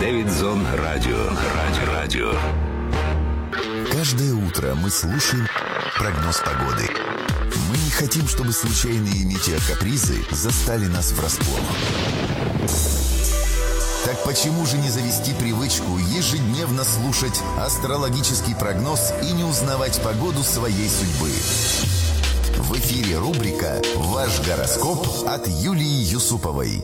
Дэвидсон Радио. Каждое утро мы слушаем прогноз погоды. Мы не хотим, чтобы случайные метеокапризы застали нас врасплох. Так почему же не завести привычку ежедневно слушать астрологический прогноз и не узнавать погоду своей судьбы? В эфире рубрика «Ваш гороскоп» от Юлии Юсуповой.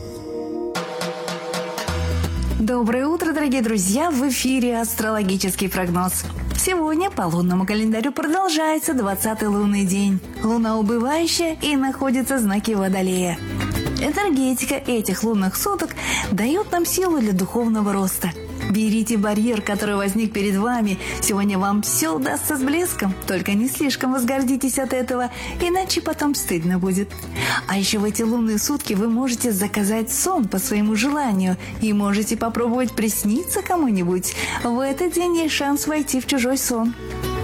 Доброе утро, дорогие друзья! В эфире астрологический прогноз. Сегодня по лунному календарю продолжается 20-й лунный день. Луна убывающая и находится в знаке Водолея. Энергетика этих лунных суток дает нам силу для духовного роста. Берите барьер, который возник перед вами. Сегодня вам все удастся с блеском. Только не слишком возгордитесь от этого, иначе потом стыдно будет. А еще в эти лунные сутки вы можете заказать сон по своему желанию и можете попробовать присниться кому-нибудь. В этот день есть шанс войти в чужой сон.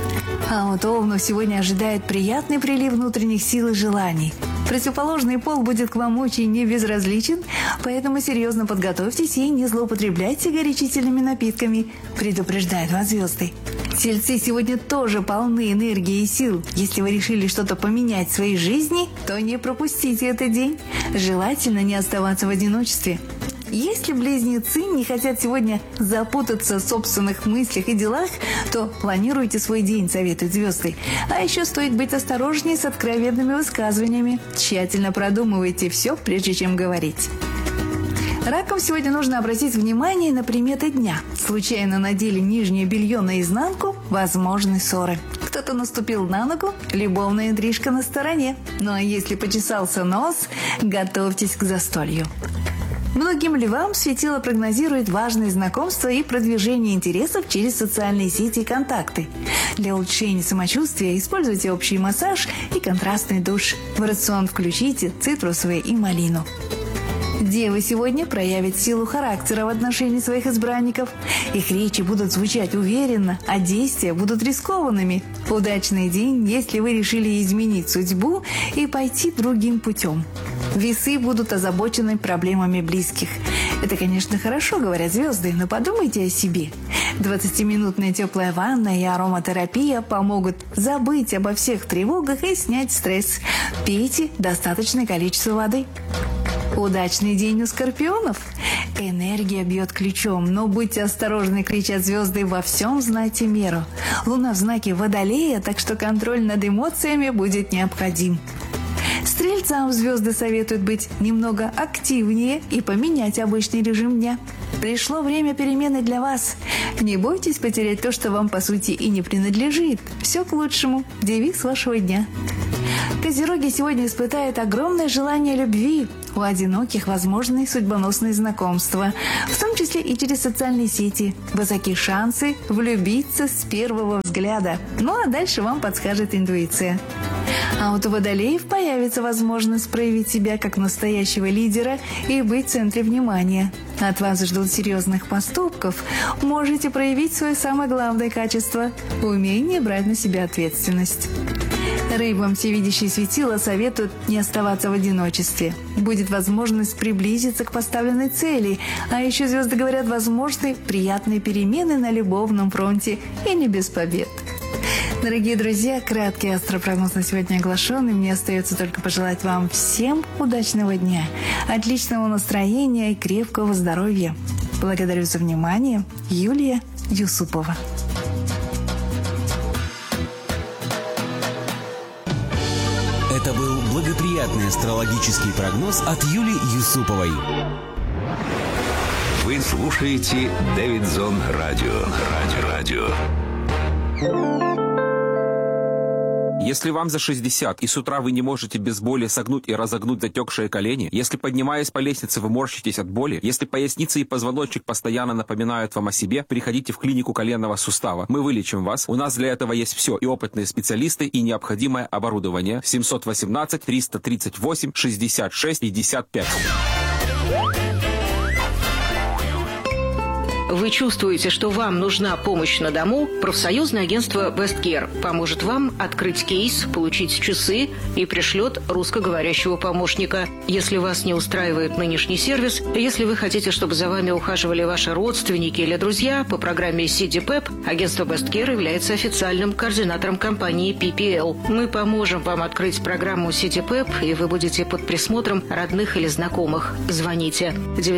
А вот Овнов сегодня ожидает приятный прилив внутренних сил и желаний. Противоположный пол будет к вам очень небезразличен, поэтому серьезно подготовьтесь и не злоупотребляйте горячительными напитками, предупреждают вас звезды. Тельцы сегодня тоже полны энергии и сил. Если вы решили что-то поменять в своей жизни, то не пропустите этот день. Желательно не оставаться в одиночестве. Если близнецы не хотят сегодня запутаться в собственных мыслях и делах, то планируйте свой день, советуют звезды. А еще стоит быть осторожнее с откровенными высказываниями. Тщательно продумывайте все, прежде чем говорить. Ракам сегодня нужно обратить внимание на приметы дня. Случайно надели нижнее белье наизнанку – возможны ссоры. Кто-то наступил на ногу – любовная интрижка на стороне. Ну а если почесался нос – готовьтесь к застолью. Многим львам светило прогнозирует важные знакомства и продвижение интересов через социальные сети и контакты. Для улучшения самочувствия используйте общий массаж и контрастный душ. В рацион включите цитрусовые и малину. Девы сегодня проявят силу характера в отношении своих избранников. Их речи будут звучать уверенно, а действия будут рискованными. Удачный день, если вы решили изменить судьбу и пойти другим путем. Весы будут озабочены проблемами близких. Это, конечно, хорошо, говорят звезды, но подумайте о себе. 20-минутная теплая ванна и ароматерапия помогут забыть обо всех тревогах и снять стресс. Пейте достаточное количество воды. Удачный день у скорпионов. Энергия бьет ключом, но будьте осторожны, кричат звезды, во всем знайте меру. Луна в знаке Водолея, так что контроль над эмоциями будет необходим. Стрельцам звезды советуют быть немного активнее и поменять обычный режим дня. Пришло время перемены для вас. Не бойтесь потерять то, что вам по сути и не принадлежит. Все к лучшему. Девиз вашего дня. Козероги сегодня испытают огромное желание любви. У одиноких возможны судьбоносные знакомства, в том числе и через социальные сети. Высоки шансы влюбиться с первого взгляда. Ну а дальше вам подскажет интуиция. А вот у водолеев появится возможность проявить себя как настоящего лидера и быть в центре внимания. От вас ждут серьезных поступков. Можете проявить свое самое главное качество – умение брать на себя ответственность. Рыбам всевидящие светила советуют не оставаться в одиночестве. Будет возможность приблизиться к поставленной цели. А еще звезды говорят, возможны приятные перемены на любовном фронте и не без побед. Дорогие друзья, краткий астропрогноз на сегодня оглашен, и мне остается только пожелать вам всем удачного дня, отличного настроения и крепкого здоровья. Благодарю за внимание. Юлия Юсупова. Это был благоприятный астрологический прогноз от Юлии Юсуповой. Вы слушаете Дэвидсон Радио. Если вам за 60 и с утра вы не можете без боли согнуть и разогнуть затекшие колени, если, поднимаясь по лестнице, вы морщитесь от боли, если поясница и позвоночник постоянно напоминают вам о себе, приходите в клинику коленного сустава. Мы вылечим вас. У нас для этого есть все: и опытные специалисты, и необходимое оборудование. 718-338-66-55. Вы чувствуете, что вам нужна помощь на дому? Профсоюзное агентство Best Care поможет вам открыть кейс, получить часы и пришлет русскоговорящего помощника. Если вас не устраивает нынешний сервис, если вы хотите, чтобы за вами ухаживали ваши родственники или друзья, по программе CDPEP агентство Best Care является официальным координатором компании PPL. Мы поможем вам открыть программу CDPEP, и вы будете под присмотром родных или знакомых. Звоните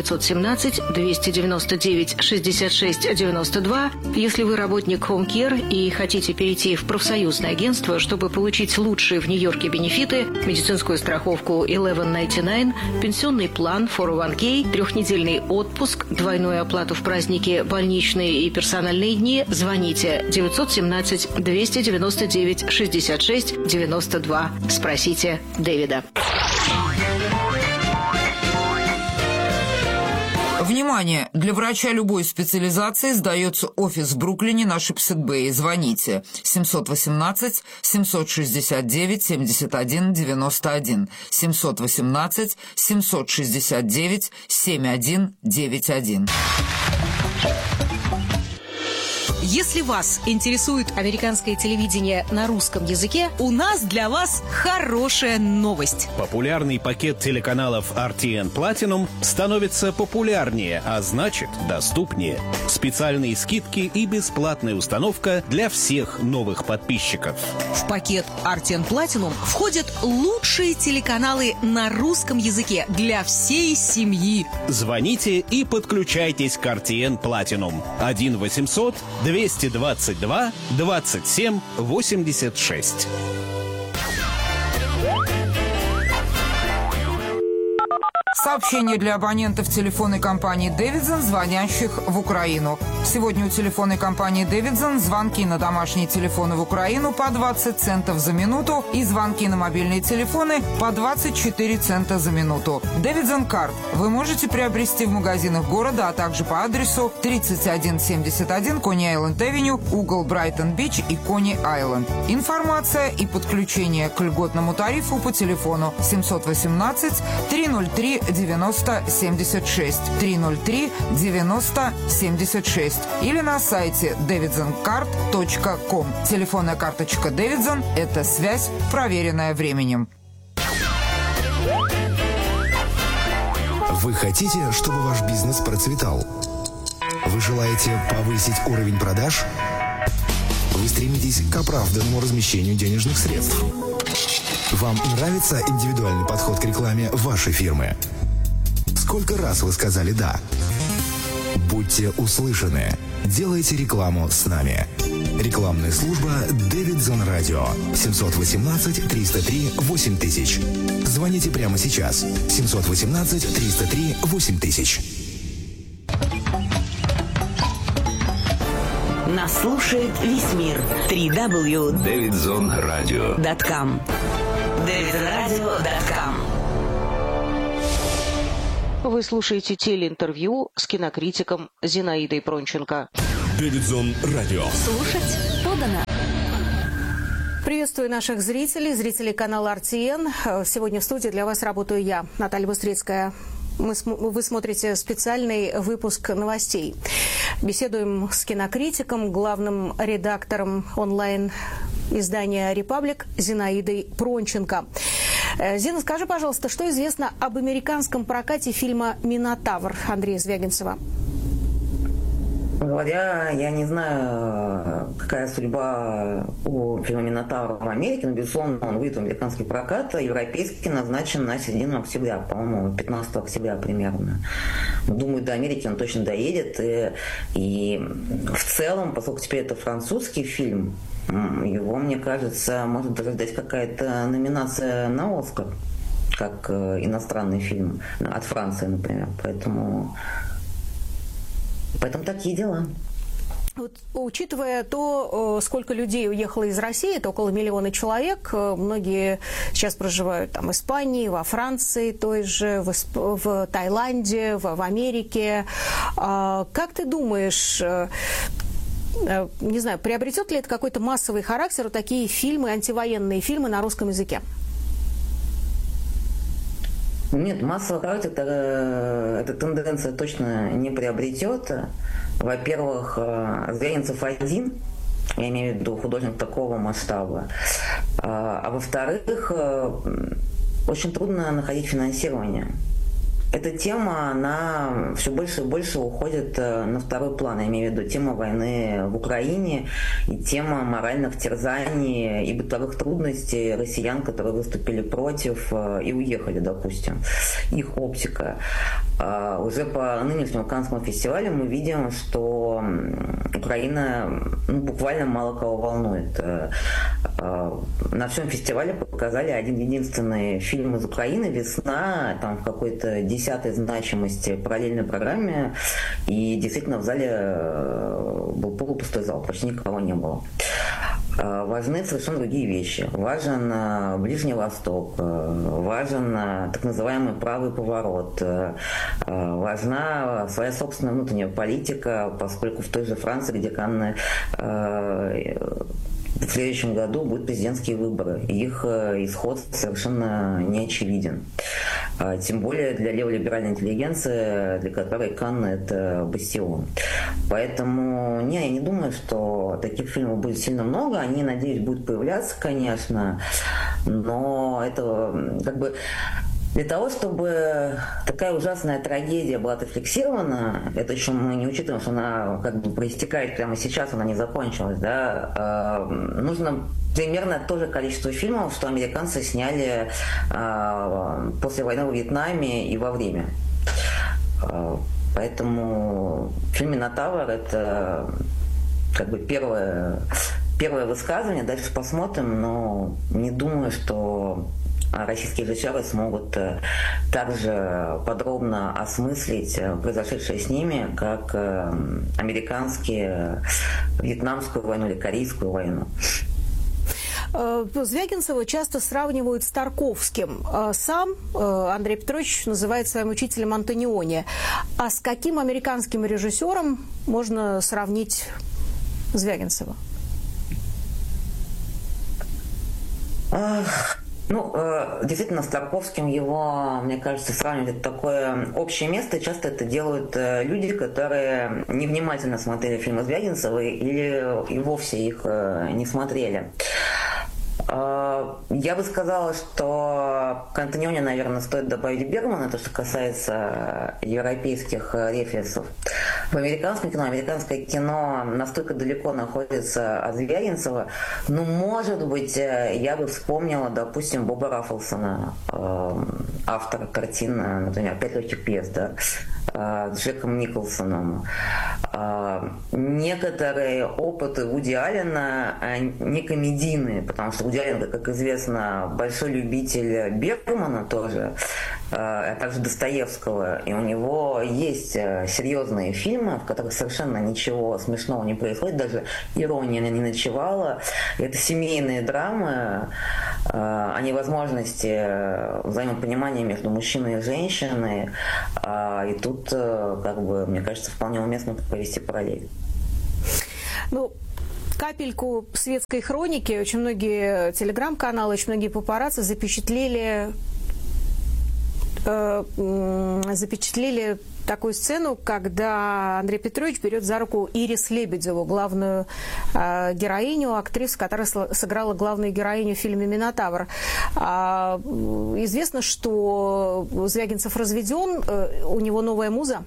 917-299-66-92. Если вы работник Home Care и хотите перейти в профсоюзное агентство, чтобы получить лучшие в Нью-Йорке бенефиты, медицинскую страховку 1199, пенсионный план 401k, трехнедельный отпуск, двойную оплату в праздники, больничные и персональные дни, звоните 917-299-66-92. Спросите Дэвида. Внимание! Для врача любой специализации сдается офис в Бруклине на Шипсет-Бэй. Звоните 718-769-7191. 718-769-7191. Если вас интересует американское телевидение на русском языке, у нас для вас хорошая новость. Популярный пакет телеканалов RTN Platinum становится популярнее, а значит, доступнее. Специальные скидки и бесплатная установка для всех новых подписчиков. В пакет RTN Platinum входят лучшие телеканалы на русском языке для всей семьи. Звоните и подключайтесь к RTN Platinum. 1-800-222-27-86. Сообщение для абонентов телефонной компании «Дэвидсон», звонящих в Украину. Сегодня у телефонной компании «Дэвидсон» звонки на домашние телефоны в Украину по 20 центов за минуту и звонки на мобильные телефоны по 24 цента за минуту. «Дэвидсон Карт» вы можете приобрести в магазинах города, а также по адресу 3171 Кони-Айленд-Авеню, угол Брайтон-Бич и Кони-Айленд. Информация и подключение к льготному тарифу по телефону 718-303-9076, 303-9076 или на сайте davidsoncard.com. Телефонная карточка Дэвидсон – это связь, проверенная временем. Вы хотите, чтобы ваш бизнес процветал? Вы желаете повысить уровень продаж? Вы стремитесь к оправданному размещению денежных средств? Вам нравится индивидуальный подход к рекламе вашей фирмы? Сколько раз вы сказали «да»? Будьте услышаны. Делайте рекламу с нами. Рекламная служба «Дэвидсон Радио». 718-303-8000. Звоните прямо сейчас. 718-303-8000. Нас слушает весь мир. www.davidsonradio.com. davidsonradio.com. Вы слушаете телеинтервью с кинокритиком Зинаидой Пронченко. Дэвидсон Радио. Слушать подано. Приветствую наших зрителей канала RTN. Сегодня в студии для вас работаю я, Наталья Быстрицкая. Вы смотрите специальный выпуск новостей. Беседуем с кинокритиком, главным редактором онлайн-издания «Репаблик» Зинаидой Пронченко. Зина, скажи, пожалуйста, что известно об американском прокате фильма «Минотавр» Андрея Звягинцева? Говоря, я не знаю, какая судьба у фильма «Минотавр» в Америке, но, безусловно, он выйдет в американский прокат, а европейский назначен на середину октября, по-моему, 15 октября примерно. Думаю, до Америки он точно доедет. И в целом, поскольку теперь это французский фильм, его, мне кажется, может даже дать какая-то номинация на «Оскар», как иностранный фильм от Франции, например. Поэтому такие дела. Вот, учитывая то, сколько людей уехало из России, это около 1 миллиона человек, многие сейчас проживают там в Испании, во Франции, той же, в Таиланде, в Америке. Как ты думаешь, не знаю, приобретет ли это какой-то массовый характер, вот такие фильмы, антивоенные фильмы на русском языке? Нет, массовый характер эта тенденция точно не приобретет. Во-первых, Звягинцев один, я имею в виду художник такого масштаба. А во-вторых, очень трудно находить финансирование. Эта тема, она все больше и больше уходит на второй план. Я имею в виду тема войны в Украине и тема моральных терзаний и бытовых трудностей россиян, которые выступили против и уехали, допустим. Их оптика. Уже по нынешнему Каннскому фестивалю мы видим, что Украина буквально мало кого волнует. На всем фестивале показали один единственный фильм из Украины «Весна», там в какой-то 10-й значимости параллельной программе, и действительно в зале был полупустой зал, почти никого не было. Важны совершенно другие вещи. Важен Ближний Восток, важен так называемый правый поворот, важна своя собственная внутренняя политика, поскольку в той же Франции, где Канны в следующем году будут президентские выборы. Их исход совершенно не очевиден. Тем более для леволиберальной интеллигенции, для которой Канны – это бастион. Поэтому я не думаю, что таких фильмов будет сильно много. Они, надеюсь, будут появляться, конечно. Но это как бы... Для того, чтобы такая ужасная трагедия была отфиксирована, это еще мы не учитываем, что она как бы проистекает прямо сейчас, она не закончилась, да, нужно примерно то же количество фильмов, что американцы сняли после войны во Вьетнаме и во время. Поэтому фильм «Минотавр» — это как бы первое высказывание, дальше посмотрим, но не думаю, что российские режиссеры смогут также подробно осмыслить произошедшее с ними, как американские вьетнамскую войну или корейскую войну. Звягинцева часто сравнивают с Тарковским. Сам Андрей Петрович называет своим учителем Антониони. А с каким американским режиссером можно сравнить Звягинцева? Действительно, с Тарковским его, мне кажется, сравнивать это такое общее место. Часто это делают люди, которые невнимательно смотрели фильмы Звягинцева или и вовсе их не смотрели. Я бы сказала, что к Антониони, наверное, стоит добавить Бергмана, то, что касается европейских референсов. В американском кино, американское кино настолько далеко находится от Звягинцева, может быть, я бы вспомнила, допустим, Боба Раффлсона, автора картин, например, «Пять легких пьес», да, с Джеком Николсоном. Некоторые опыты Вуди Аллена не комедийные, потому что Вуди Аллен, как известно, большой любитель Бергмана тоже, а также Достоевского, и у него есть серьезные фильмы, в которых совершенно ничего смешного не происходит, даже ирония не ночевала. Это семейные драмы о невозможности взаимопонимания между мужчиной и женщиной, и тут, как бы, мне кажется, вполне уместно провести параллель. Капельку светской хроники. Очень многие телеграм-каналы, очень многие папарацци запечатлели такую сцену, когда Андрей Петрович берет за руку Ирис Лебедеву, главную героиню, актрису, которая сыграла главную героиню в фильме «Минотавр». Известно, что Звягинцев разведен, у него новая муза.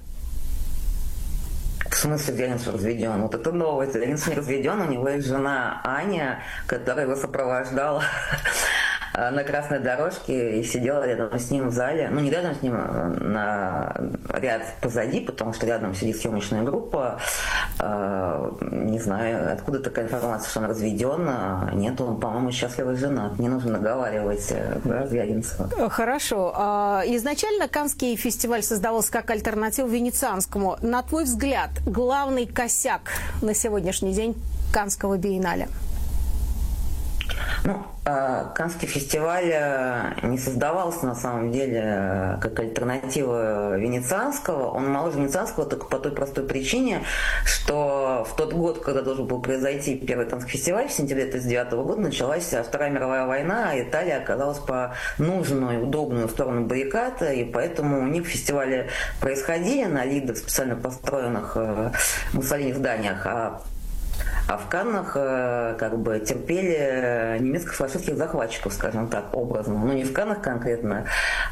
В смысле Звягинцев разведен? Вот это новое. Звягинцев не разведен, у него есть жена Аня, которая его сопровождала на красной дорожке и сидела рядом с ним в зале. Не рядом с ним, на ряд позади, потому что рядом сидит съемочная группа. Не знаю, откуда такая информация, что он разведен. Нет, он, по-моему, счастливо женат. Не нужно наговаривать, да, Звягинцева. Хорошо. Изначально Каннский фестиваль создавался как альтернатива Венецианскому. На твой взгляд, главный косяк на сегодняшний день Каннского биеннале? Каннский фестиваль не создавался на самом деле как альтернатива венецианского. Он моложе венецианского только по той простой причине, что в тот год, когда должен был произойти первый Каннский фестиваль, в сентябре 1939 года началась Вторая мировая война, а Италия оказалась по нужную и удобную сторону баррикад, и поэтому у них фестивали происходили на лидах специально построенных Муссолини зданиях, а в Каннах как бы терпели немецко-фашистских захватчиков, скажем так, образно. Ну, не в Каннах конкретно,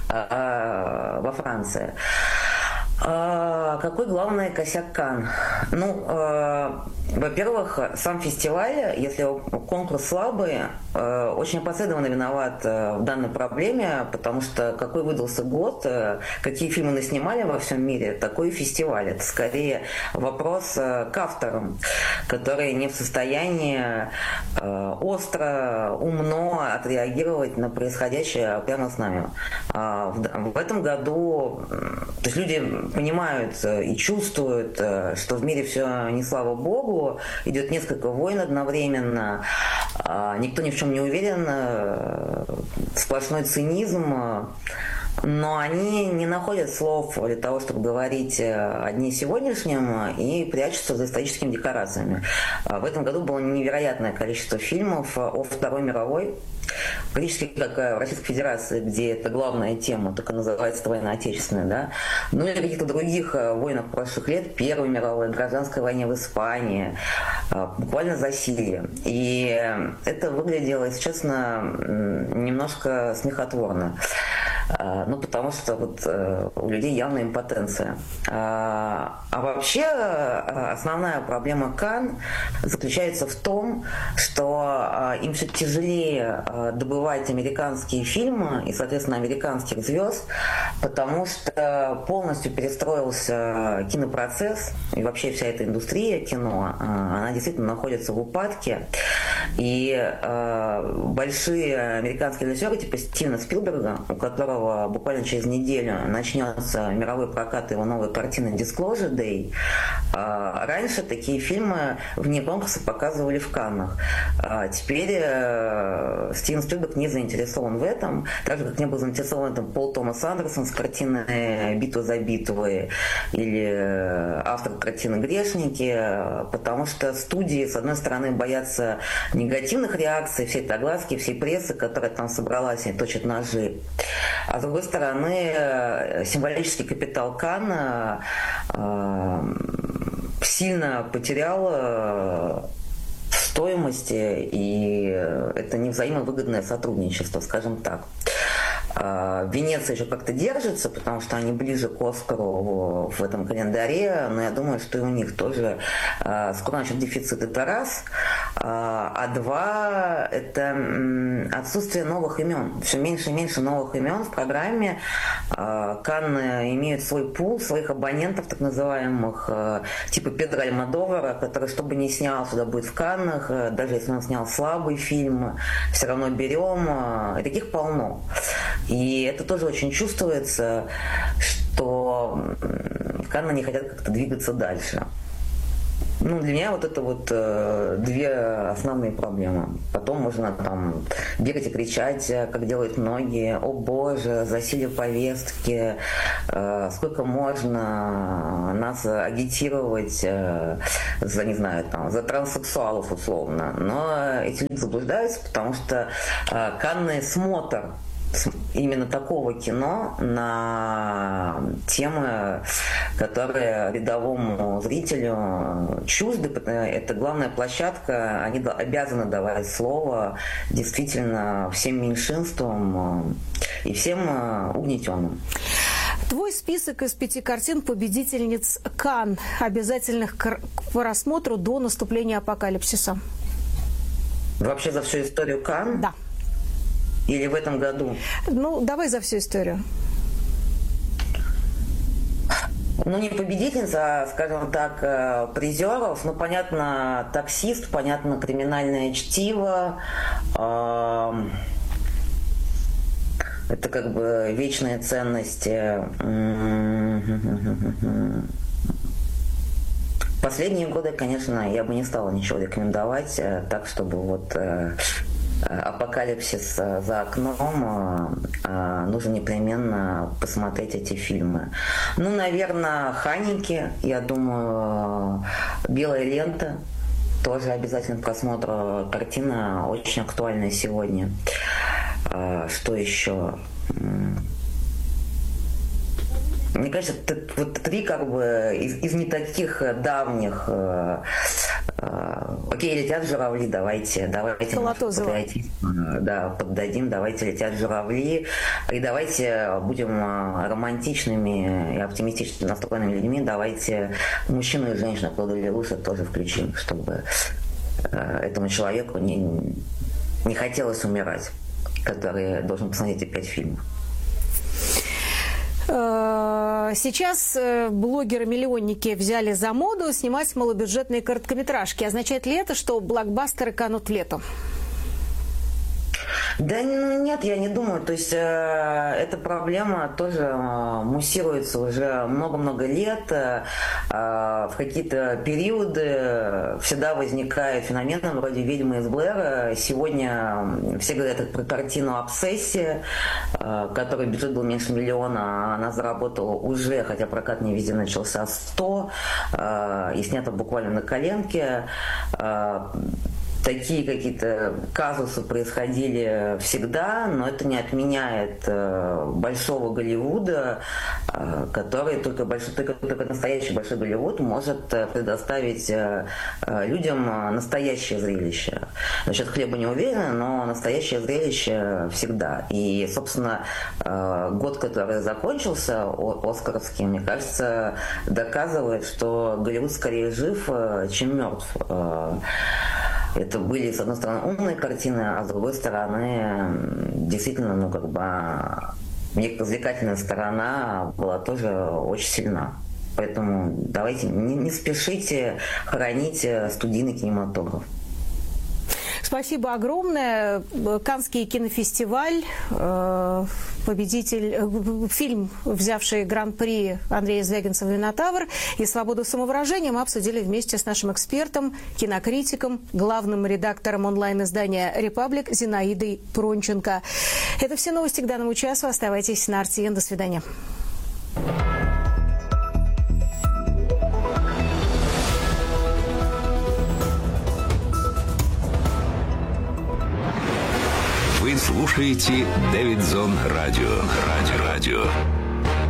а во Франции. Какой главный косяк Канн? Во-первых, сам фестиваль, если конкурс слабый, очень опосредованно виноват в данной проблеме, потому что какой выдался год, какие фильмы наснимали во всем мире, такой и фестиваль. Это скорее вопрос к авторам, которые не в состоянии остро, умно отреагировать на происходящее прямо с нами. В этом году, то есть люди понимают и чувствуют, что в мире все не слава богу, идет несколько войн одновременно, никто ни в чем не уверен, сплошной цинизм, но они не находят слов для того, чтобы говорить о дне сегодняшнем, и прячутся за историческими декорациями. В этом году было невероятное количество фильмов о Второй мировой, практически как в Российской Федерации, где это главная тема, только называется война отечественная, да, ну или каких-то других войнах прошлых лет, Первой мировой, гражданской войне в Испании, буквально засилье. И это выглядело, если честно, немножко смехотворно. Потому что вот у людей явная импотенция. А вообще основная проблема Канн заключается в том, что им все тяжелее добывать американские фильмы и, соответственно, американских звезд, потому что полностью перестроился кинопроцесс, и вообще вся эта индустрия кино, она действительно находится в упадке. И большие американские режиссеры, типа Стивена Спилберга, у которого буквально через неделю начнется мировой прокат его новой картины Disclosure Day, раньше такие фильмы вне конкурса показывали в Каннах. Теперь Стивен Спилберг не заинтересован в этом, так же, как не был заинтересован в этом Пол Томас Андерсон с картиной «Битва за битвы» или автор картины «Грешники», потому что студии, с одной стороны, боятся негативных реакций всей этой огласки, всей прессы, которая там собралась и точит ножи. А с другой стороны, символический капитал Канна сильно потерял в стоимости, и это невзаимовыгодное сотрудничество, скажем так. Венеция еще как-то держится, потому что они ближе к Оскару в этом календаре, но я думаю, что и у них тоже скоро начнет дефицит. Это раз. А два – это отсутствие новых имен. Все меньше и меньше новых имен в программе. Канны имеют свой пул, своих абонентов, так называемых, типа Педро Альмодовара, который, что бы ни снял, сюда будет в Каннах, даже если он снял слабый фильм, все равно берем. И таких полно. И это тоже очень чувствуется, что Канны не хотят как-то двигаться дальше. Для меня вот это вот две основные проблемы. Потом можно там бегать и кричать, как делают многие: «О боже, засилие повестки, сколько можно нас агитировать за, не знаю, там, за транссексуалов условно». Но эти люди заблуждаются, потому что Канны смотр именно такого кино на темы, которые рядовому зрителю чужды. Это главная площадка, они обязаны давать слово действительно всем меньшинствам и всем угнетенным. Твой список из 5 картин победительниц Канн, обязательных к просмотру до наступления апокалипсиса. Вообще за всю историю Канн? Да. Или в этом году? Давай за всю историю. Не победительница, а, скажем так, призеров. Понятно, «Таксист», понятно, «Криминальное чтиво». Это как бы вечные ценности. Последние годы, конечно, я бы не стала ничего рекомендовать, так, чтобы апокалипсис за окном, нужно непременно посмотреть эти фильмы. Ну, наверное, «Ханики», я думаю, «Белая лента». Тоже обязательно просмотр. Картина очень актуальная сегодня. Что еще? Мне кажется, вот три как бы из не таких давних. Окей, «Летят журавли», давайте поддадим, давайте «Летят журавли», и давайте будем романтичными и оптимистично настроенными людьми, давайте «Мужчину и женщину» Клода Лелуша тоже включим, чтобы этому человеку не хотелось умирать, который должен посмотреть эти 5 фильмов. Сейчас блогеры-миллионники взяли за моду снимать малобюджетные короткометражки. Означает ли это, что блокбастеры канут в лету? Да нет, я не думаю. То есть эта проблема тоже муссируется уже много-много лет. В какие-то периоды всегда возникает феномен вроде «Ведьмы из Блэра». Сегодня все говорят про картину «Обсессия», которой бюджет был меньше миллиона. Она заработала уже, хотя прокат не везде начался, 100 и снята буквально на коленке. Такие какие-то казусы происходили всегда, но это не отменяет большого Голливуда, который только настоящий большой Голливуд может предоставить людям настоящее зрелище. Насчет хлеба не уверена, но настоящее зрелище всегда. И, собственно, год, который закончился, оскаровский, мне кажется, доказывает, что Голливуд скорее жив, чем мертв. Это были, с одной стороны, умные картины, а с другой стороны, действительно, развлекательная сторона была тоже очень сильна. Поэтому давайте не спешите хоронить студийный кинематограф. Спасибо огромное. Каннский кинофестиваль, фильм, взявший гран-при Андрея Звягинцева «Минотавр» и «Свободу самовыражения» мы обсудили вместе с нашим экспертом, кинокритиком, главным редактором онлайн-издания «Репаблик» Зинаидой Пронченко. Это все новости к данному часу. Оставайтесь на RTN. До свидания. Вы слушаете Дэвидзон Радио.